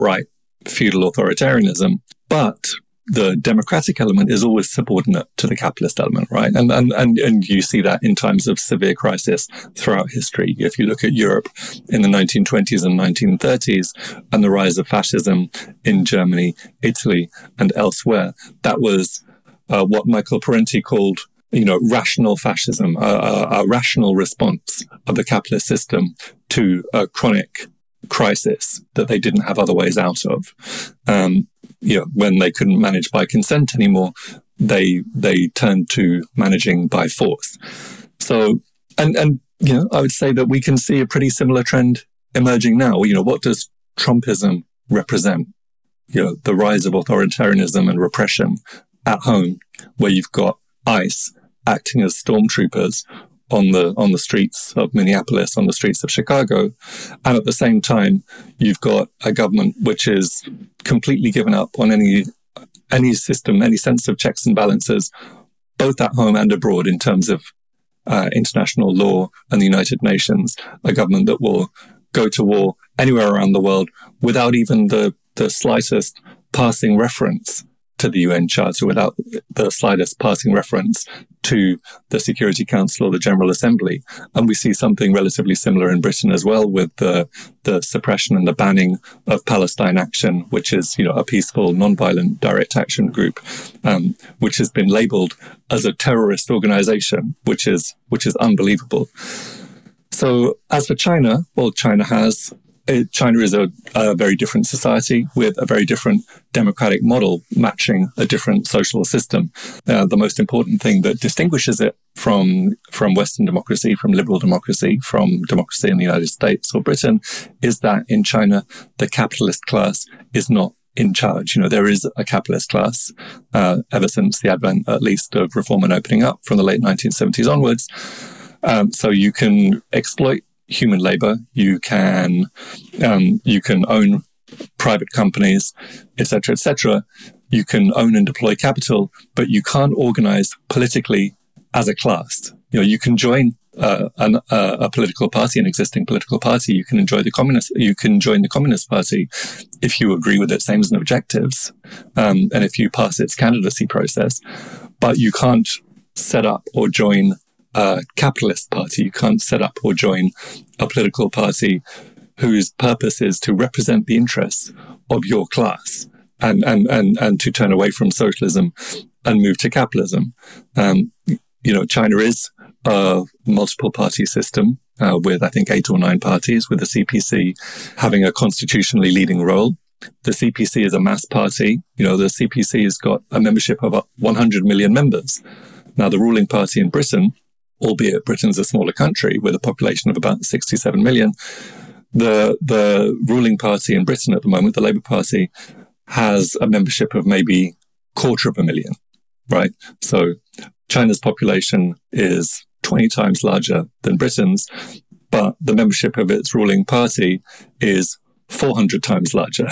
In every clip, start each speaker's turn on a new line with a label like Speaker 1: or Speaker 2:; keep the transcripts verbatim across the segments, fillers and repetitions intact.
Speaker 1: outright feudal authoritarianism, but the democratic element is always subordinate to the capitalist element, right? And, and, and, and you see that in times of severe crisis throughout history. If you look at Europe in the nineteen twenties and nineteen thirties and the rise of fascism in Germany, Italy, and elsewhere, that was uh, what Michael Parenti called, you know, rational fascism, a, a, a rational response of the capitalist system to a chronic crisis that they didn't have other ways out of. Um, you know, when they couldn't manage by consent anymore, they they turned to managing by force. So, and and you know, I would say that we can see a pretty similar trend emerging now. You know, what does Trumpism represent? You know, the rise of authoritarianism and repression at home, where you've got ICE acting as stormtroopers on the on the streets of Minneapolis, on the streets of Chicago. And at the same time, you've got a government which is completely given up on any any system, any sense of checks and balances, both at home and abroad in terms of uh, international law and the United Nations, a government that will go to war anywhere around the world without even the, the slightest passing reference to the U N Charter, without the slightest passing reference to the Security Council or the General Assembly. And we see something relatively similar in Britain as well, with the the suppression and the banning of Palestine Action, which is, you know, a peaceful, non-violent direct action group, um, which has been labelled as a terrorist organisation, which is which is unbelievable. So as for China, well, China has It, China is a, a very different society with a very different democratic model matching a different social system. Uh, the most important thing that distinguishes it from, from Western democracy, from liberal democracy, from democracy in the United States or Britain, is that in China, the capitalist class is not in charge. You know, there is a capitalist class uh, ever since the advent, at least, of reform and opening up from the late nineteen seventies onwards. Um, so you can exploit human labor, you can um, you can own private companies, et cetera, et cetera. You can own and deploy capital, but you can't organize politically as a class. You know, you can join uh, an, uh, a political party, an existing political party. You can enjoy the communist. You can join the Communist Party if you agree with its aims and objectives, um, and if you pass its candidacy process. But you can't set up or join a capitalist party. You can't set up or join a political party whose purpose is to represent the interests of your class and and and, and to turn away from socialism and move to capitalism. Um, you know, China is a multiple party system uh, with, I think, eight or nine parties, with the C P C having a constitutionally leading role. The C P C is a mass party. You know, the C P C has got a membership of one hundred million members. Now, the ruling party in Britain, albeit Britain's a smaller country with a population of about sixty-seven million, the the ruling party in Britain at the moment, the Labour Party, has a membership of maybe quarter of a million, right? So China's population is twenty times larger than Britain's, but the membership of its ruling party is four hundred times larger.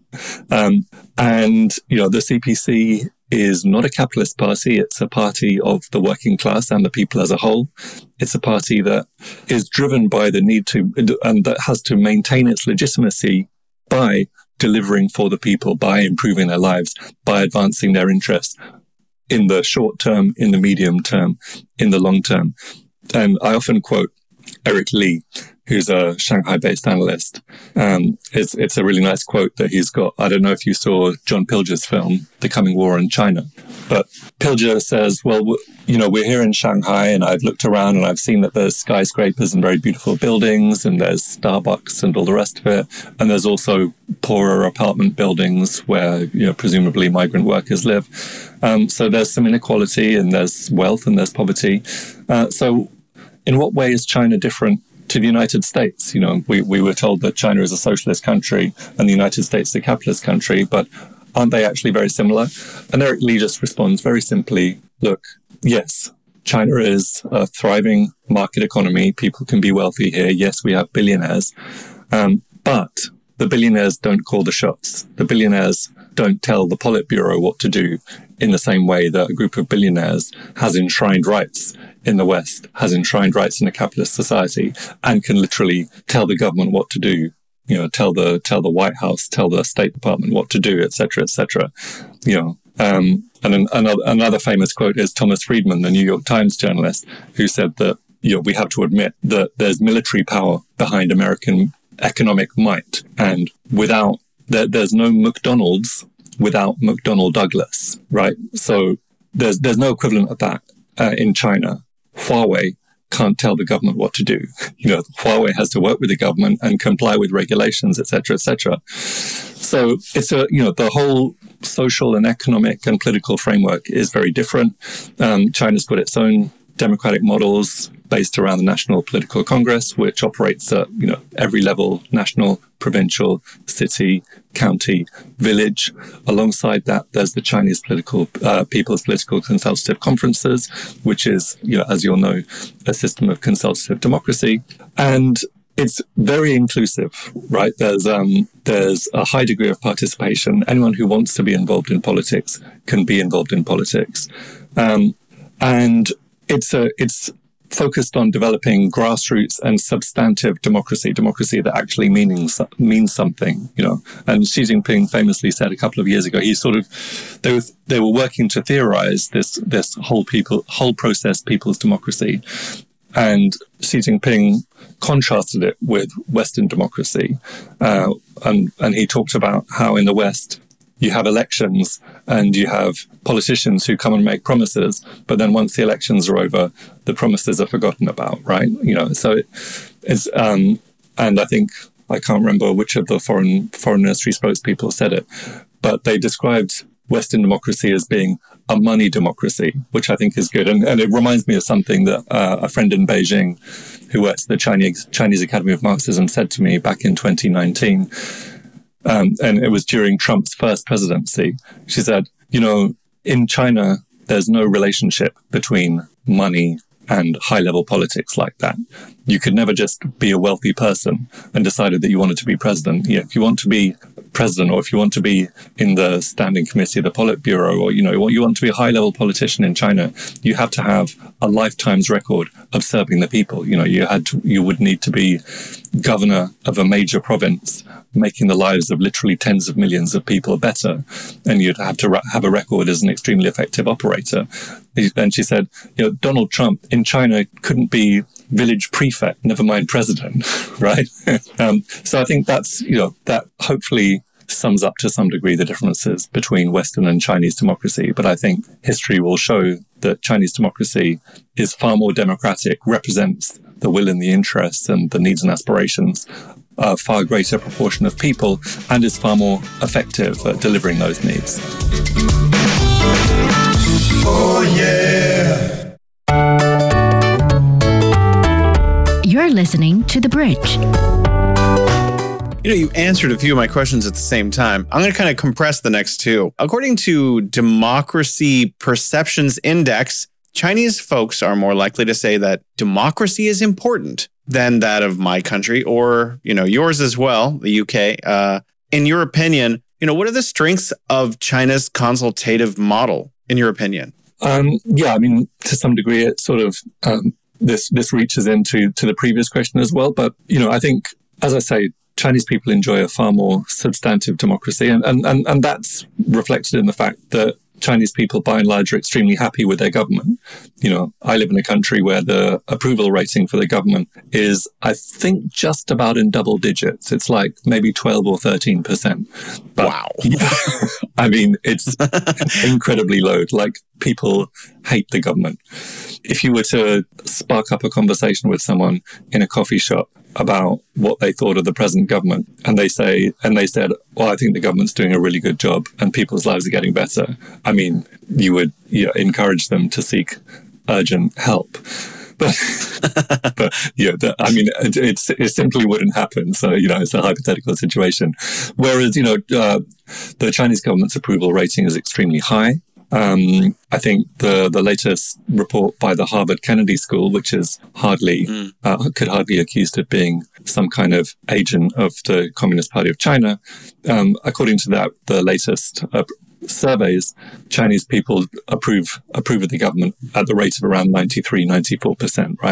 Speaker 1: um, and, you know, the C P C is not a capitalist party. It's a party of the working class and the people as a whole. It's a party that is driven by the need to, and that has to maintain its legitimacy by delivering for the people, by improving their lives, by advancing their interests in the short term, in the medium term, in the long term. And I often quote Eric Lee, who's a Shanghai-based analyst. Um, it's it's a really nice quote that he's got. I don't know if you saw John Pilger's film, The Coming War in China, but Pilger says, well, you know, we're here in Shanghai and I've looked around and I've seen that there's skyscrapers and very beautiful buildings and there's Starbucks and all the rest of it. And there's also poorer apartment buildings where, you know, presumably migrant workers live. Um, so there's some inequality and there's wealth and there's poverty. Uh, so in what way is China different to the United States? You know, we, we were told that China is a socialist country and the United States is a capitalist country, but aren't they actually very similar? And Eric Lee just responds very simply, look, yes, China is a thriving market economy. People can be wealthy here. Yes, we have billionaires. Um, but the billionaires don't call the shots. The billionaires don't tell the Politburo what to do in the same way that a group of billionaires has enshrined rights in the West, has enshrined rights in a capitalist society, and can literally tell the government what to do you know, tell the tell the White House, tell the State Department what to do, et cetera, et cetera. You know, um, and an, another another famous quote is Thomas Friedman, the New York Times journalist, who said that, you know, we have to admit that there's military power behind American economic might, and without there, there's no McDonald's without McDonnell Douglas, right? So there's there's no equivalent of that uh, in China. Huawei can't tell the government what to do. You know, Huawei has to work with the government and comply with regulations, et cetera, et cetera. So it's a, you know, the whole social and economic and political framework is very different. Um, China's got its own democratic models based around the National Political Congress, which operates at, you know, every level: national, provincial, city, county, village. Alongside that, there's the Chinese political uh, People's Political Consultative Conferences, which is, you know, as you'll know, a system of consultative democracy. And it's very inclusive, right? There's um, there's a high degree of participation. Anyone who wants to be involved in politics can be involved in politics, um, and it's a it's. focused on developing grassroots and substantive democracy, democracy that actually means means something, you know. And Xi Jinping famously said a couple of years ago, he sort of they were they were working to theorize this this whole people whole process, people's democracy, and Xi Jinping contrasted it with Western democracy, uh, and and he talked about how in the West you have elections and you have politicians who come and make promises, but then once the elections are over, the promises are forgotten about, right? You know, so it, it's, um, and I think, I can't remember which of the foreign foreign ministry spokespeople said it, but they described Western democracy as being a money democracy, which I think is good. And, and it reminds me of something that uh, a friend in Beijing who works at the Chinese, Chinese Academy of Marxism said to me back in twenty nineteen. Um, and it was during Trump's first presidency. She said, you know, in China, there's no relationship between money and high-level politics like that. You could never just be a wealthy person and decided that you wanted to be president. Yeah, if you want to be president, or if you want to be in the standing committee of the Politburo, or, you know, you want to be a high-level politician in China, you have to have a lifetime's record of serving the people. You know, you had to, you would need to be governor of a major province, making the lives of literally tens of millions of people better. And you'd have to have a record as an extremely effective operator. And she said, you know, Donald Trump in China couldn't be village prefect, never mind president, right? um, so I think that's, you know, that hopefully sums up to some degree the differences between Western and Chinese democracy. But I think history will show that Chinese democracy is far more democratic, represents the will and the interests and the needs and aspirations of a far greater proportion of people, and is far more effective at delivering those needs.
Speaker 2: Oh, yeah.
Speaker 3: You're listening to The Bridge.
Speaker 4: You know, you answered a few of my questions at the same time. I'm going to kind of compress the next two. According to Democracy Perceptions Index, Chinese folks are more likely to say that democracy is important than that of my country, or, you know, yours as well, the U K. Uh, in your opinion, you know, what are the strengths of China's consultative model, in your opinion?
Speaker 1: Um, yeah, I mean, to some degree, it sort of um, this this reaches into to the previous question as well. But, you know, I think, as I say, Chinese people enjoy a far more substantive democracy. And, and, and, and that's reflected in the fact that Chinese people, by and large, are extremely happy with their government. You know, I live in a country where the approval rating for the government is, I think, just about in double digits. It's like maybe twelve or thirteen percent. But,
Speaker 4: wow.
Speaker 1: Yeah, I mean, it's incredibly low. Like, people hate the government. If you were to spark up a conversation with someone in a coffee shop about what they thought of the present government, and they say, and they said, well, I think the government's doing a really good job and people's lives are getting better, I mean, you would, you know, encourage them to seek urgent help. But, but yeah, the, I mean, it, it's, it simply wouldn't happen. So, you know, it's a hypothetical situation. Whereas, you know, uh, the Chinese government's approval rating is extremely high. Um, I think the the latest report by the Harvard Kennedy School, which is hardly mm. uh, could hardly be accused of being some kind of agent of the Communist Party of China, um, according to that, the latest uh, surveys, Chinese people approve approve of the government at the rate of around ninety-three, ninety-four percent, right?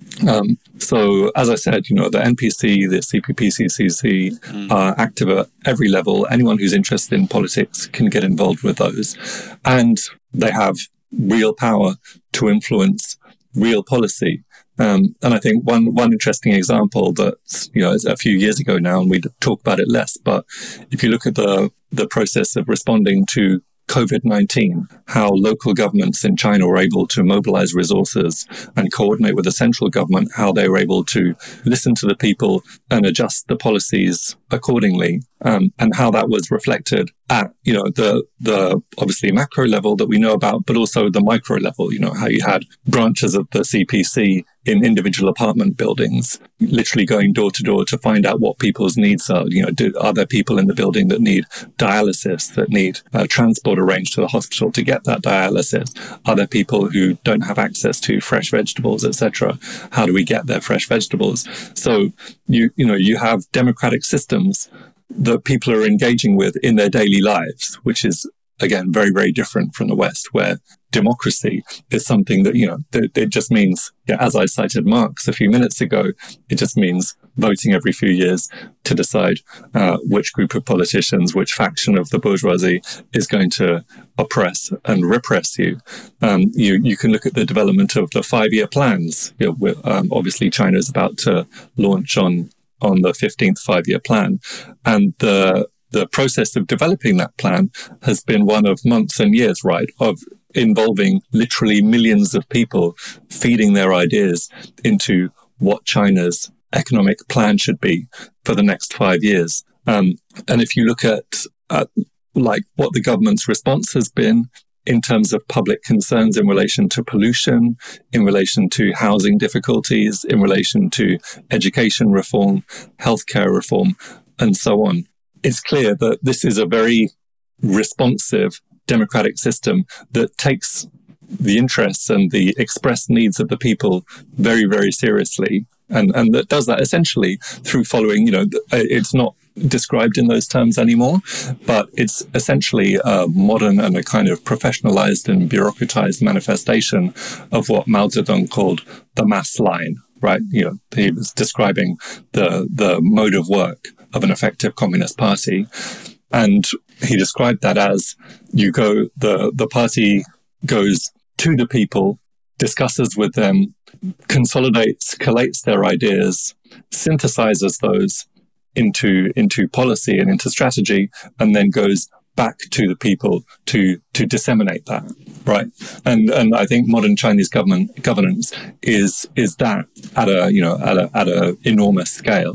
Speaker 1: Um, so, as I said, you know, the N P C, the C P P C C C mm. are active at every level. Anyone who's interested in politics can get involved with those. And they have real power to influence real policy. Um, and I think one one interesting example that, you know, is a few years ago now, and we talk about it less, but if you look at the the process of responding to COVID nineteen, how local governments in China were able to mobilize resources and coordinate with the central government, how they were able to listen to the people and adjust the policies accordingly, um, and how that was reflected at, you know, the the obviously macro level that we know about, but also the micro level, you know, how you had branches of the C P C in individual apartment buildings, literally going door to door to find out what people's needs are. You know, do, are there people in the building that need dialysis, that need uh, transport arranged to the hospital to get that dialysis? Are there people who don't have access to fresh vegetables, et cetera? How do we get their fresh vegetables? So you you know you have democratic systems that people are engaging with in their daily lives, which is, again, very, very different from the West, where democracy is something that, you know, it, it just means, yeah, as I cited Marx a few minutes ago, it just means voting every few years to decide uh, which group of politicians, which faction of the bourgeoisie is going to oppress and repress you. Um, you you can look at the development of the five-year plans. You know, um, obviously, China is about to launch on on the fifteenth five-year plan, and the the process of developing that plan has been one of months and years, right, of involving literally millions of people feeding their ideas into what China's economic plan should be for the next five years. Um, and if you look at, at like what the government's response has been in terms of public concerns in relation to pollution, in relation to housing difficulties, in relation to education reform, healthcare reform, and so on, it's clear that this is a very responsive democratic system that takes the interests and the expressed needs of the people very, very seriously. And, and that does that essentially through following, you know, it's not described in those terms anymore, but it's essentially a modern and a kind of professionalized and bureaucratized manifestation of what Mao Zedong called the mass line, right? You know, he was describing the the mode of work of an effective communist party. And he described that as you go, the, the party goes to the people, discusses with them, consolidates, collates their ideas, synthesizes those into into policy and into strategy, and then goes back to the people to to disseminate that, right? And and I think modern Chinese government governance is is that at a you know at a at a enormous scale,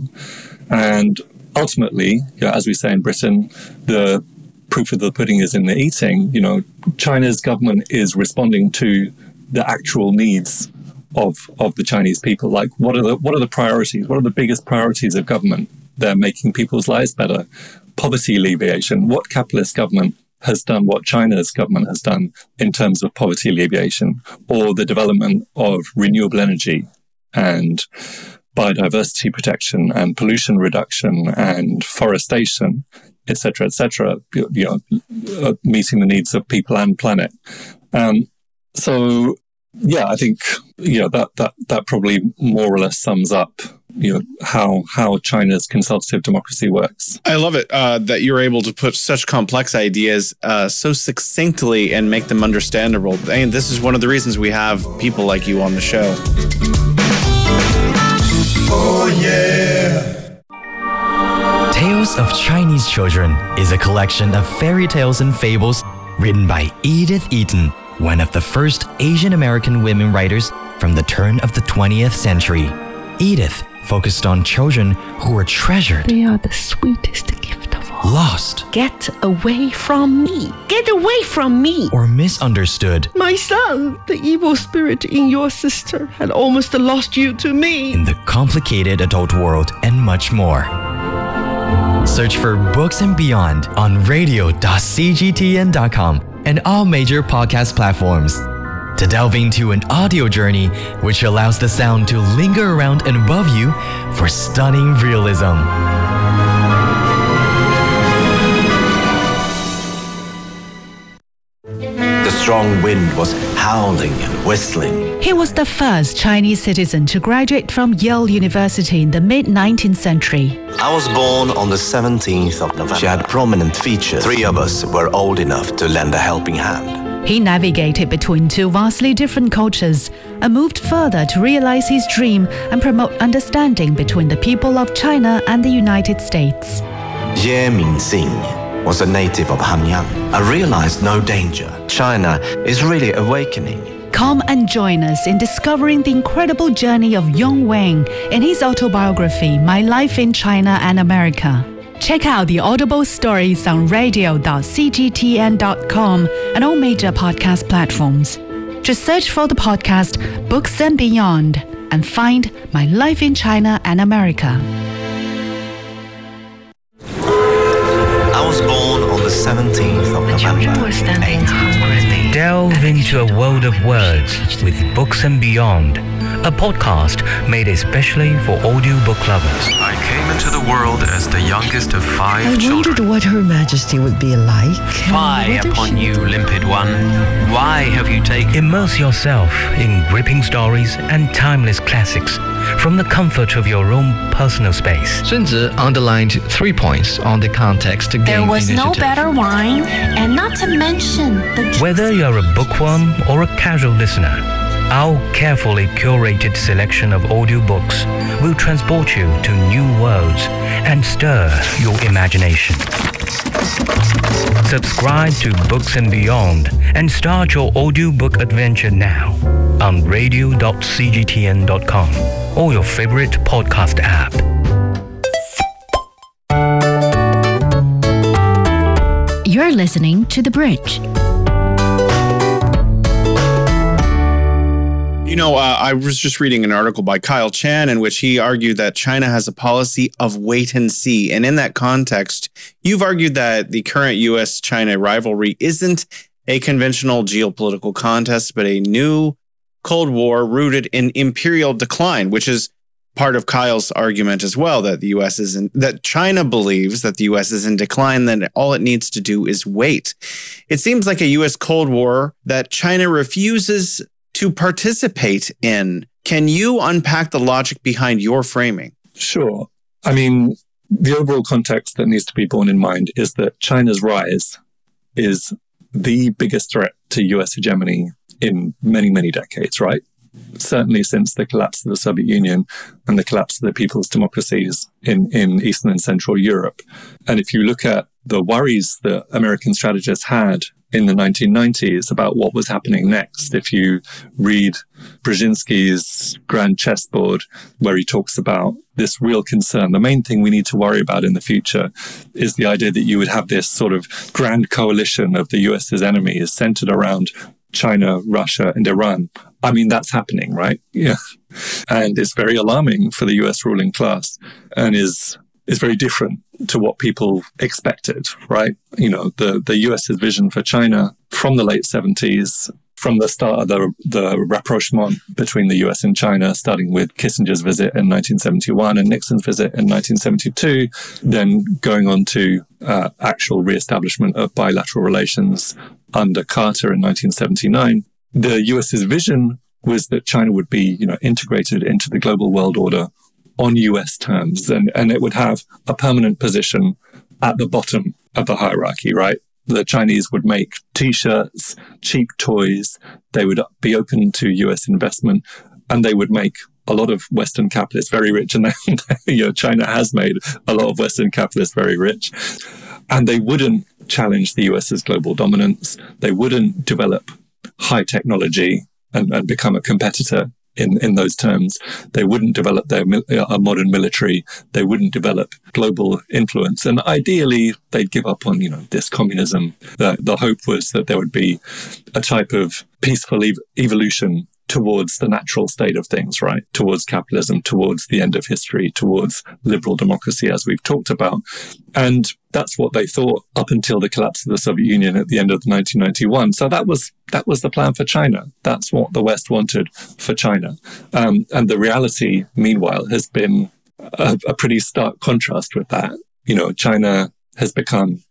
Speaker 1: and ultimately, you know, as we say in Britain, the proof of the pudding is in the eating. You know, China's government is responding to the actual needs of of the Chinese people. Like, what are the what are the priorities? What are the biggest priorities of government? They're making people's lives better. Poverty alleviation. What capitalist government has done what China's government has done in terms of poverty alleviation, or the development of renewable energy and biodiversity protection and pollution reduction and forestation, et cetera, et cetera, you know, uh, meeting the needs of people and planet. Um, so, yeah, I think, you know, that, that, that probably more or less sums up, you know, how how China's consultative democracy works.
Speaker 4: I love it uh, that you're able to put such complex ideas uh, so succinctly and make them understandable. And this is one of the reasons we have people like you on the show.
Speaker 2: Oh, yeah.
Speaker 5: Tales of Chinese Children is a collection of fairy tales and fables written by Edith Eaton, one of the first Asian American women writers from the turn of the twentieth century. Edith focused on children who were treasured.
Speaker 6: They are the sweetest gift of all.
Speaker 5: Lost.
Speaker 6: Get away from me. Get away from me.
Speaker 5: Or misunderstood.
Speaker 6: My son, the evil spirit in your sister had almost lost you to me.
Speaker 5: In the complicated adult world, and much more. Search for Books and Beyond on radio dot c g t n dot com and all major podcast platforms to delve into an audio journey which allows the sound to linger around and above you for stunning realism.
Speaker 7: The strong wind was howling and whistling.
Speaker 3: He was the first Chinese citizen to graduate from Yale University in the mid-nineteenth century.
Speaker 7: I was born on the seventeenth of November. She had prominent features. Three of us were old enough to lend a helping hand.
Speaker 3: He navigated between two vastly different cultures and moved further to realize his dream and promote understanding between the people of China and the United States.
Speaker 7: Ye Mingxing was a native of Hanyang. I realized no danger. China is really awakening.
Speaker 3: Come and join us in discovering the incredible journey of Yong Wang in his autobiography, My Life in China and America. Check out the Audible stories on radio dot c g t n dot com and all major podcast platforms. Just search for the podcast Books and Beyond and find My Life in China and America.
Speaker 7: I was born on the seventeenth of November.
Speaker 8: Delve into a world of words with Books and Beyond, a podcast made especially for audiobook lovers.
Speaker 9: I came into the world as the youngest of five
Speaker 6: I
Speaker 9: children.
Speaker 6: wondered what Her Majesty would be like.
Speaker 9: Fie upon you, limpid one. Why have you taken...
Speaker 8: Immerse yourself in gripping stories and timeless classics from the comfort of your own personal space.
Speaker 10: Sun Tzu underlined three points on the context to gain
Speaker 11: There was
Speaker 10: initiative.
Speaker 11: no better wine, and not to mention the...
Speaker 8: Whether you're a bookworm or a casual listener, our carefully curated selection of audiobooks will transport you to new worlds and stir your imagination. Subscribe to Books and Beyond and start your audiobook adventure now on radio dot c g t n dot com or your favorite podcast app.
Speaker 3: You're listening to The Bridge.
Speaker 4: You know, uh, I was just reading an article by Kyle Chan in which he argued that China has a policy of wait and see. And in that context, you've argued that the current U S China rivalry isn't a conventional geopolitical contest, but a new Cold War rooted in imperial decline, which is part of Kyle's argument as well, that the U S is in, that China believes that the U S is in decline, then all it needs to do is wait. It seems like a U S Cold War that China refuses to participate in. Can you unpack the logic behind your framing?
Speaker 1: Sure. I mean, the overall context that needs to be borne in mind is that China's rise is the biggest threat to U S hegemony in many, many decades, right? Certainly since the collapse of the Soviet Union and the collapse of the people's democracies in, in Eastern and Central Europe. And if you look at the worries that American strategists had in the nineteen nineties about what was happening next, if you read Brzezinski's Grand Chessboard, where he talks about this real concern, the main thing we need to worry about in the future is the idea that you would have this sort of grand coalition of the US's enemies centered around China, Russia, and Iran. I mean, that's happening, right? Yeah. And it's very alarming for the U S ruling class and is is very different to what people expected, right? You know, the, the US's vision for China from the late seventies, from the start of the, the rapprochement between the U S and China, starting with Kissinger's visit in nineteen seventy-one and Nixon's visit in nineteen seventy-two, then going on to uh, actual reestablishment of bilateral relations under Carter in nineteen seventy-nine. The US's vision was that China would be, you know, integrated into the global world order on U S terms, and, and it would have a permanent position at the bottom of the hierarchy, right? The Chinese would make T-shirts, cheap toys, they would be open to U S investment, and they would make a lot of Western capitalists very rich. And you know, China has made a lot of Western capitalists very rich. And they wouldn't challenge the US's global dominance. They wouldn't develop high technology and, and become a competitor in, in those terms. They wouldn't develop their a modern military. They wouldn't develop global influence. And ideally, they'd give up on, you know, this communism. The, the hope was that there would be a type of peaceful ev- evolution towards the natural state of things, right? Towards capitalism, towards the end of history, towards liberal democracy, as we've talked about. And that's what they thought up until the collapse of the Soviet Union at the end of nineteen ninety-one. So that was that was the plan for China. That's what the West wanted for China. Um, and the reality, meanwhile, has been a, a pretty stark contrast with that. You know, China has become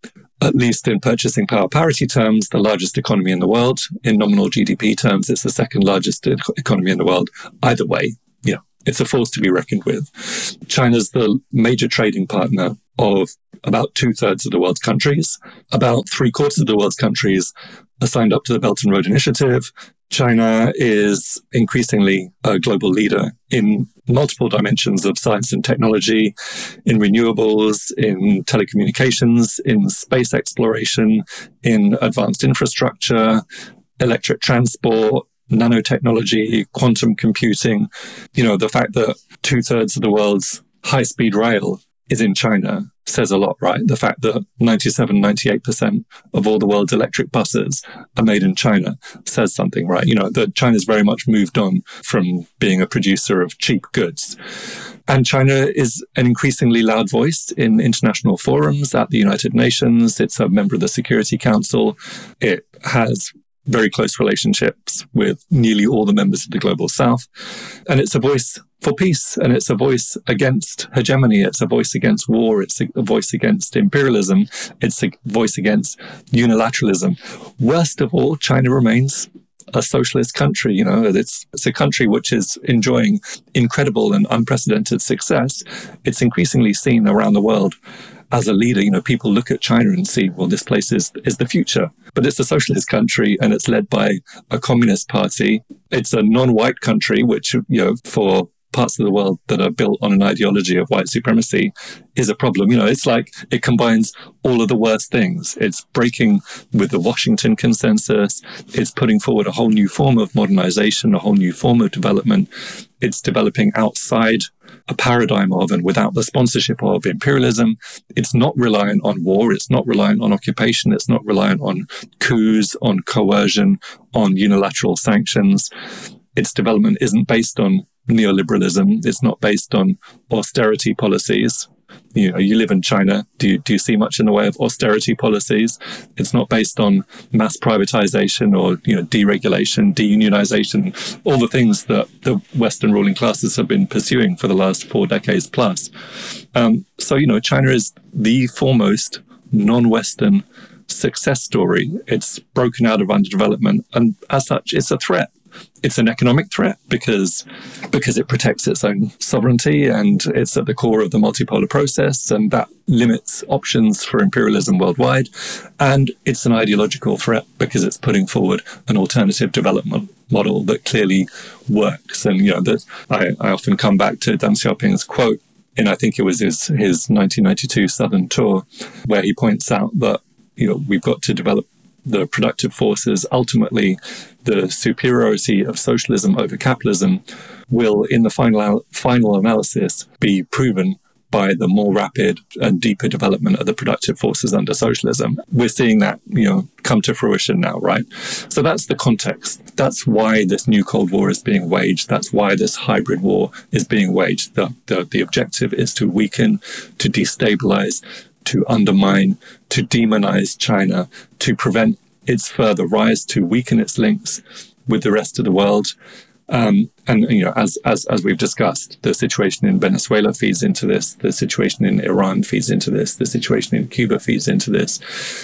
Speaker 1: at least in purchasing power parity terms, the largest economy in the world. In nominal G D P terms, it's the second largest e- economy in the world. Either way, you know, it's a force to be reckoned with. China's the major trading partner of about two-thirds of the world's countries. About three-quarters of the world's countries are signed up to the Belt and Road Initiative. China is increasingly a global leader in multiple dimensions of science and technology, in renewables, in telecommunications, in space exploration, in advanced infrastructure, electric transport, nanotechnology, quantum computing. You know, the fact that two-thirds of the world's high-speed rail is in China says a lot, right? The fact that ninety-seven, ninety-eight percent of all the world's electric buses are made in China says something, right? You know, that China's very much moved on from being a producer of cheap goods. And China is an increasingly loud voice in international forums at the United Nations. It's a member of the Security Council. It has very close relationships with nearly all the members of the Global South. And it's a voice for peace, and it's a voice against hegemony. It's a voice against war. It's a voice against imperialism. It's a voice against unilateralism. Worst of all, China remains a socialist country. You know, it's it's a country which is enjoying incredible and unprecedented success. It's increasingly seen around the world as a leader. You know, people look at China and see, well, this place is is the future. But it's a socialist country, and it's led by a communist party. It's a non-white country, which, you know, for parts of the world that are built on an ideology of white supremacy is a problem. You know, it's like it combines all of the worst things. It's breaking with the Washington consensus. It's putting forward a whole new form of modernization, a whole new form of development. It's developing outside a paradigm of and without the sponsorship of imperialism. It's not reliant on war. It's not reliant on occupation. It's not reliant on coups, on coercion, on unilateral sanctions. Its development isn't based on neoliberalism. It's not based on austerity policies. You know, you live in China. Do you, do you see much in the way of austerity policies? It's not based on mass privatization or, you know, deregulation, deunionization, all the things that the Western ruling classes have been pursuing for the last four decades plus. Um, so, you know, China is the foremost non-Western success story. It's broken out of underdevelopment, and as such, it's a threat. It's an economic threat because because it protects its own sovereignty, and it's at the core of the multipolar process, and that limits options for imperialism worldwide. And it's an ideological threat because it's putting forward an alternative development model that clearly works. And, you know, that I, I often come back to Deng Xiaoping's quote, and I think it was his, his nineteen ninety-two Southern tour, where he points out that, you know, we've got to develop the productive forces. Ultimately, the superiority of socialism over capitalism will, in the final final analysis, be proven by the more rapid and deeper development of the productive forces under socialism. We're seeing that, you know, come to fruition now, right? So that's the context. That's why this new Cold War is being waged. That's why this hybrid war is being waged. The, the, the objective is to weaken, to destabilize, to undermine, to demonize China, to prevent its further rise, to weaken its links with the rest of the world. Um, and, you know, as, as, as we've discussed, the situation in Venezuela feeds into this, the situation in Iran feeds into this, the situation in Cuba feeds into this.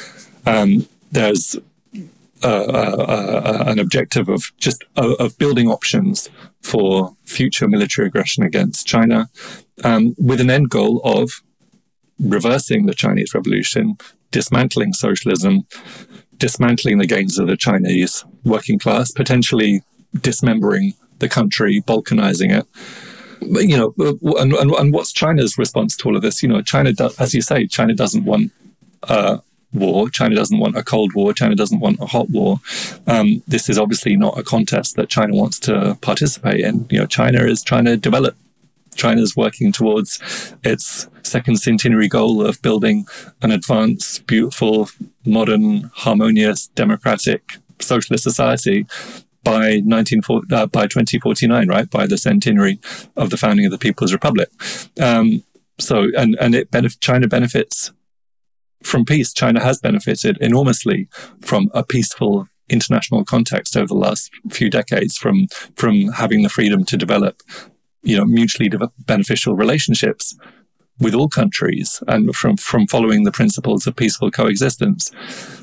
Speaker 1: Um, there's uh, uh, uh, an objective of just uh, of building options for future military aggression against China, um, with an end goal of reversing the Chinese Revolution, dismantling socialism, dismantling the gains of the Chinese working class, potentially dismembering the country, balkanizing it. But, you know, and, and, and what's China's response to all of this? You know, China, does, as you say, China doesn't want uh, war. China doesn't want a Cold War. China doesn't want a hot war. Um, this is obviously not a contest that China wants to participate in. You know, China is trying to develop. China's working towards its second centenary goal of building an advanced, beautiful, modern, harmonious, democratic, socialist society by nineteen forty, uh, by twenty forty-nine, right? By the centenary of the founding of the People's Republic. Um, so, and and it benef- China benefits from peace. China has benefited enormously from a peaceful international context over the last few decades, from from having the freedom to develop, you know, mutually beneficial relationships with all countries and from, from following the principles of peaceful coexistence.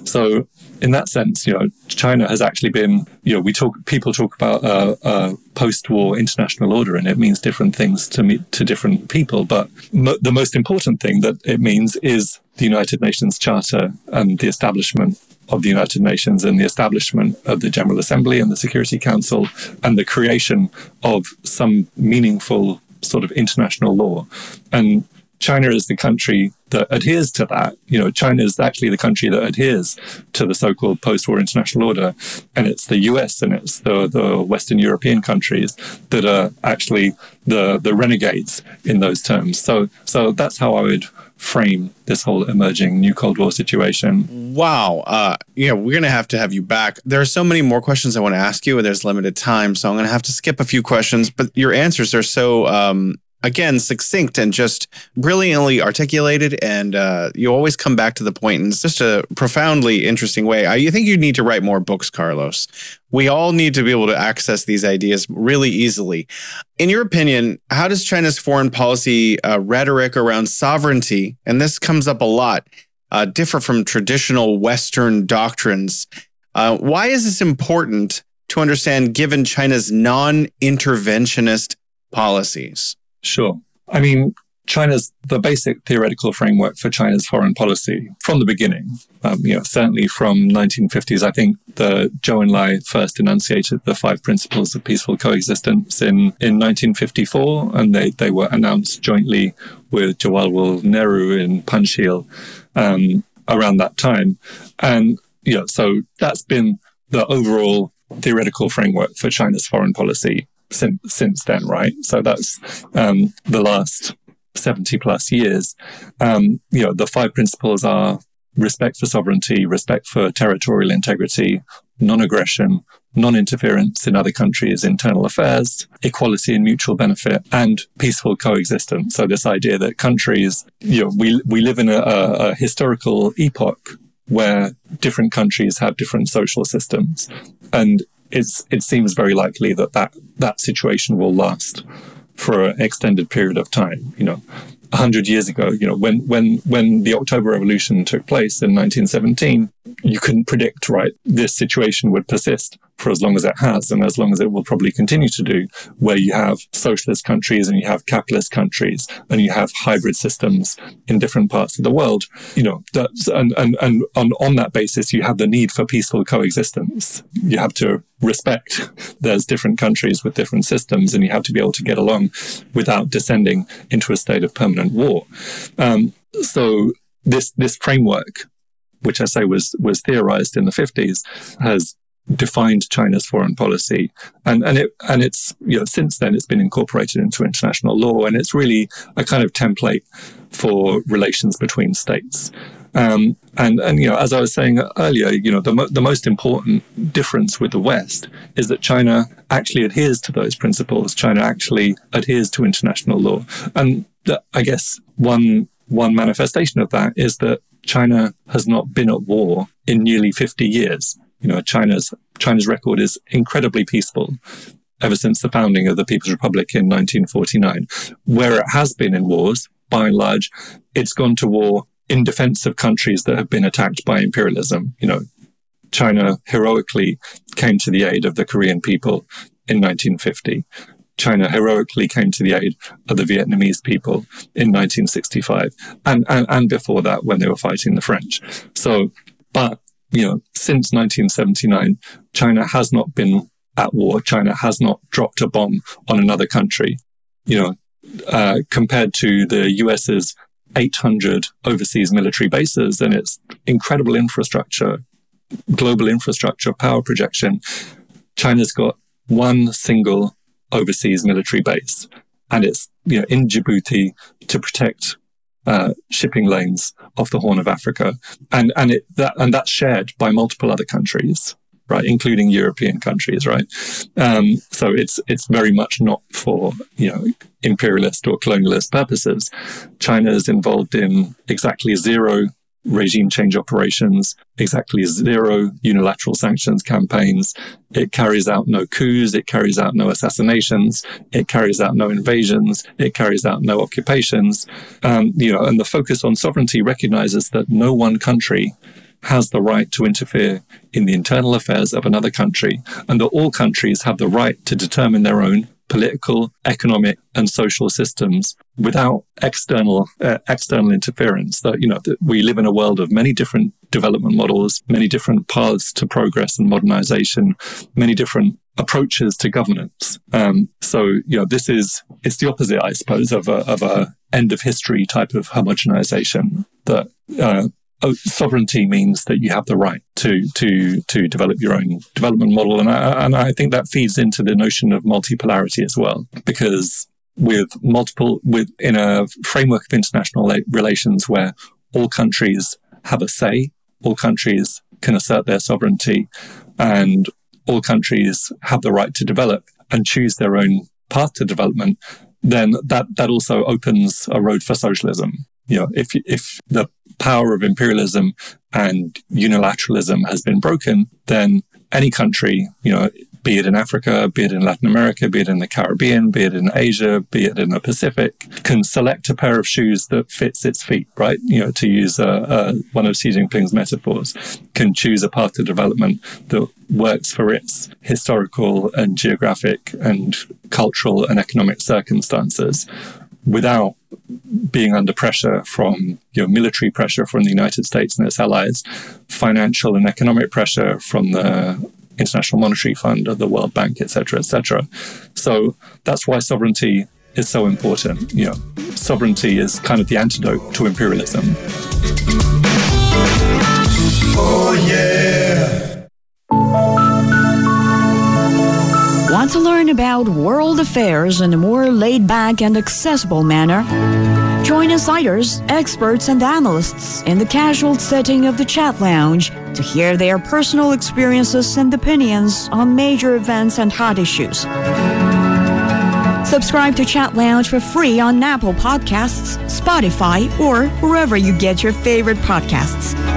Speaker 1: So in that sense, you know, China has actually been, you know, we talk, people talk about uh, uh, post-war international order, and it means different things to me, to different people. But mo- the most important thing that it means is the United Nations Charter and the establishment of the United Nations and the establishment of the General Assembly and the Security Council and the creation of some meaningful sort of international law. And China is the country that adheres to that. You know, China is actually the country that adheres to the so-called post-war international order. And it's the U S and it's the, the Western European countries that are actually the, the renegades in those terms. So, so that's how I would frame this whole emerging new Cold War situation.
Speaker 4: Wow. Uh, yeah, we're going to have to have you back. There are so many more questions I want to ask you, and there's limited time, so I'm going to have to skip a few questions. But your answers are so, um, again, succinct and just brilliantly articulated, and uh, you always come back to the point, and it's just a profoundly interesting way. I think you need to write more books, Carlos. We all need to be able to access these ideas really easily. In your opinion, how does China's foreign policy uh, rhetoric around sovereignty, and this comes up a lot, uh, differ from traditional Western doctrines? Uh, why is this important to understand given China's non-interventionist policies?
Speaker 1: Sure. I mean, China's, the basic theoretical framework for China's foreign policy from the beginning, um, you know, certainly from nineteen fifties, I think the Zhou Enlai first enunciated the five principles of peaceful coexistence in, in nineteen fifty-four, and they, they were announced jointly with Jawaharlal Nehru in Panchshir um, around that time. And, you know, so that's been the overall theoretical framework for China's foreign policy since, since then, right? So that's um, the last seventy plus years. Um, you know, the five principles are respect for sovereignty, respect for territorial integrity, non-aggression, non-interference in other countries' internal affairs, equality and mutual benefit, and peaceful coexistence. So this idea that countries, you know, we we live in a, a, a historical epoch where different countries have different social systems, and it's it seems very likely that that, that situation will last for an extended period of time. You know, a hundred years ago, you know, when when when the October Revolution took place in nineteen seventeen, you couldn't predict, right, this situation would persist for as long as it has, and as long as it will probably continue to do, where you have socialist countries and you have capitalist countries and you have hybrid systems in different parts of the world. You know, that's, and and and on on that basis, you have the need for peaceful coexistence. You have to respect there's different countries with different systems, and you have to be able to get along without descending into a state of permanent war. Um, so this this framework, which I say was was theorized in the fifties, has defined China's foreign policy, and and it and it's you know since then it's been incorporated into international law, and it's really a kind of template for relations between states. Um, and and you know, as I was saying earlier, you know, the mo- the most important difference with the West is that China actually adheres to those principles. China actually adheres to international law, and the, I guess one one manifestation of that is that China has not been at war in nearly fifty years. You know, China's China's record is incredibly peaceful ever since the founding of the People's Republic in nineteen forty-nine. Where it has been in wars, by and large, it's gone to war in defense of countries that have been attacked by imperialism. You know, China heroically came to the aid of the Korean people in nineteen fifty. China heroically came to the aid of the Vietnamese people in nineteen sixty-five, and, and, and before that when they were fighting the French. So, but you know, since nineteen seventy-nine, China has not been at war. China has not dropped a bomb on another country. You know, uh, compared to the U S's eight hundred overseas military bases and its incredible infrastructure, global infrastructure, power projection, China's got one single overseas military base, and it's you know in Djibouti to protect Uh, shipping lanes off the Horn of Africa, and and it that and that's shared by multiple other countries, right, including European countries, right. Um, so it's it's very much not for you know imperialist or colonialist purposes. China is involved in exactly zero regime change operations, exactly zero unilateral sanctions campaigns. It carries out no coups. It carries out no assassinations. It carries out no invasions. It carries out no occupations. Um, you know, and the focus on sovereignty recognizes that no one country has the right to interfere in the internal affairs of another country, and that all countries have the right to determine their own political, economic, and social systems without external uh, external interference. That, you know, that we live in a world of many different development models, many different paths to progress and modernization, many different approaches to governance. Um, so, you know, this is it's the opposite, I suppose, of a of a end of history type of homogenization. That uh, Oh, sovereignty means that you have the right to to to develop your own development model, and I, and I think that feeds into the notion of multipolarity as well, because with multiple with in a framework of international relations where all countries have a say, all countries can assert their sovereignty, and all countries have the right to develop and choose their own path to development, then that that also opens a road for socialism. You know, if if the power of imperialism and unilateralism has been broken, then any country, you know, be it in Africa, be it in Latin America, be it in the Caribbean, be it in Asia, be it in the Pacific, can select a pair of shoes that fits its feet, right? You know, to use uh, uh, one of Xi Jinping's metaphors, can choose a path to development that works for its historical and geographic and cultural and economic circumstances, without being under pressure from, you know, military pressure from the United States and its allies, financial and economic pressure from the International Monetary Fund or the World Bank, et cetera, et cetera. So that's why sovereignty is so important. You know, sovereignty is kind of the antidote to imperialism.
Speaker 2: Oh, yeah.
Speaker 12: Want to learn about world affairs in a more laid-back and accessible manner? Join insiders, experts, and analysts in the casual setting of the Chat Lounge to hear their personal experiences and opinions on major events and hot issues. Subscribe to Chat Lounge for free on Apple Podcasts, Spotify, or wherever you get your favorite podcasts.